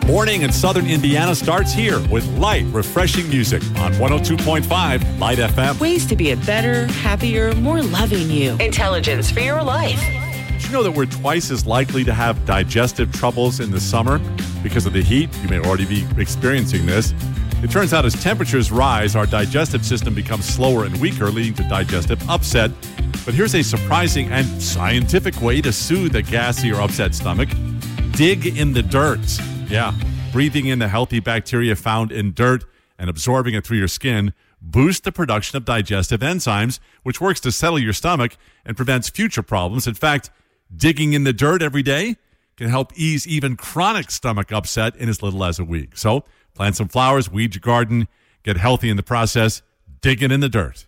Morning in southern Indiana starts here with light, refreshing music on 102.5 Light FM. Ways to be a better, happier, more loving you. Intelligence for your life. Did you know that we're twice as likely to have digestive troubles in the summer because of the heat? You may already be experiencing this. It turns out as temperatures rise, our digestive system becomes slower and weaker, leading to digestive upset. But here's a surprising and scientific way to soothe a gassy or upset stomach. Dig in the dirt. Yeah, breathing in the healthy bacteria found in dirt and absorbing it through your skin boosts the production of digestive enzymes, which works to settle your stomach and prevents future problems. In fact, digging in the dirt every day can help ease even chronic stomach upset in as little as a week. So plant some flowers, weed your garden, get healthy in the process, digging in the dirt.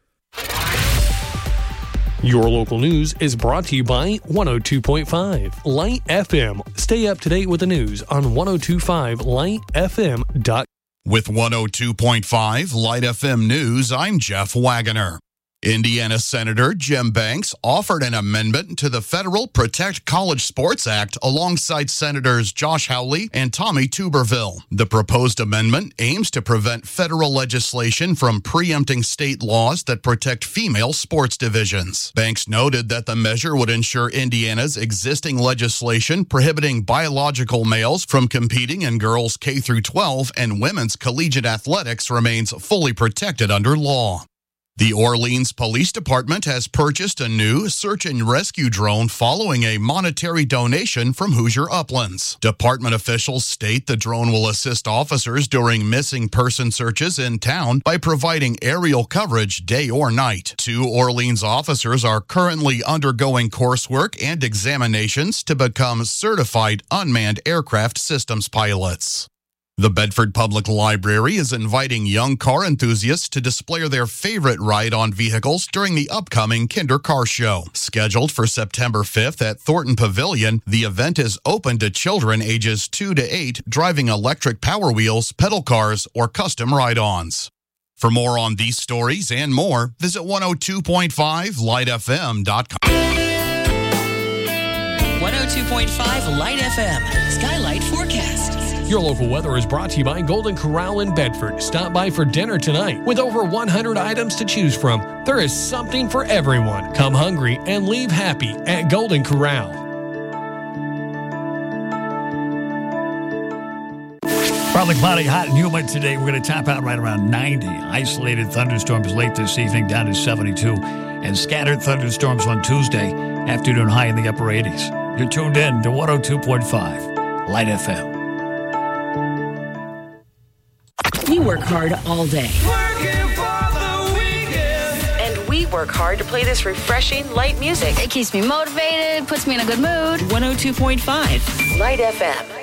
Your local news is brought to you by 102.5 Light FM. Stay up to date with the news on 102.5lightfm.com. With 102.5 Light FM News, I'm Jeff Wagoner. Indiana Senator Jim Banks offered an amendment to the Federal Protect College Sports Act alongside Senators Josh Hawley and Tommy Tuberville. The proposed amendment aims to prevent federal legislation from preempting state laws that protect female sports divisions. Banks noted that the measure would ensure Indiana's existing legislation prohibiting biological males from competing in girls K through 12 and women's collegiate athletics remains fully protected under law. The Orleans Police Department has purchased a new search and rescue drone following a monetary donation from Hoosier Uplands. Department officials state the drone will assist officers during missing person searches in town by providing aerial coverage day or night. 2 Orleans officers are currently undergoing coursework and examinations to become certified unmanned aircraft systems pilots. The Bedford Public Library is inviting young car enthusiasts to display their favorite ride-on vehicles during the upcoming Kinder Car Show. Scheduled for September 5th at Thornton Pavilion, the event is open to children ages 2 to 8 driving electric Power Wheels, pedal cars, or custom ride-ons. For more on these stories and more, visit 102.5lightfm.com. 102.5 Light FM, Skylight Forecast. Your local weather is brought to you by Golden Corral in Bedford. Stop by for dinner tonight. With over 100 items to choose from, there is something for everyone. Come hungry and leave happy at Golden Corral. Partly cloudy, hot and humid today. We're going to top out right around 90. Isolated thunderstorms late this evening down to 72. And scattered thunderstorms on Tuesday. Afternoon high in the upper 80s. You're tuned in to 102.5 Light FM. We work hard all day. Working for the weekend. And we work hard to play this refreshing, light music. It keeps me motivated, puts me in a good mood. 102.5 Light FM.